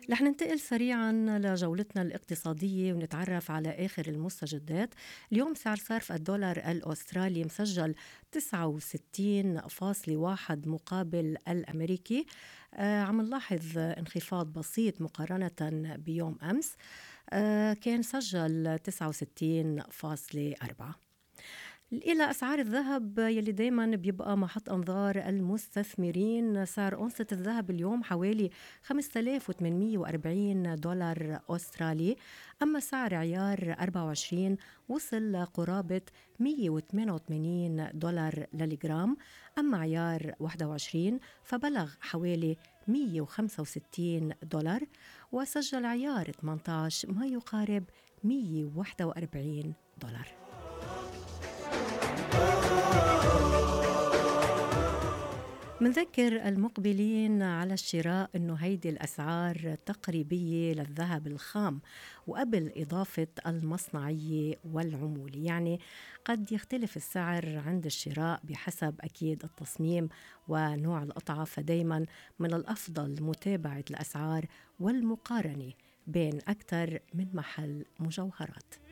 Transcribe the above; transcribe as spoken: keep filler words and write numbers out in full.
رح ننتقل سريعا لجولتنا الاقتصادية ونتعرف على آخر المستجدات. اليوم سعر صرف الدولار الأسترالي مسجل تسعة وستين فاصلة واحد مقابل الأمريكي. آه عم نلاحظ انخفاض بسيط مقارنة بيوم أمس، آه كان سجل تسعة وستين فاصلة أربعة. إلى أسعار الذهب يلي دايما بيبقى محط أنظار المستثمرين. سعر أونصة الذهب اليوم حوالي خمسة آلاف وثمانمئة وأربعين دولار أسترالي، أما سعر عيار أربعة وعشرين وصل لقرابة مئة وثمانية وثمانين دولار للجرام، أما عيار واحد وعشرين فبلغ حوالي مئة وخمسة وستين دولار، وسجل عيار ثمانية عشر ما يقارب مئة وواحد وأربعين دولار. منذكر المقبلين على الشراء أنه هيدي الأسعار تقريبية للذهب الخام وقبل إضافة المصنعية والعمولة، يعني قد يختلف السعر عند الشراء بحسب أكيد التصميم ونوع القطعة، فدايما من الأفضل متابعة الأسعار والمقارنة بين أكثر من محل مجوهرات.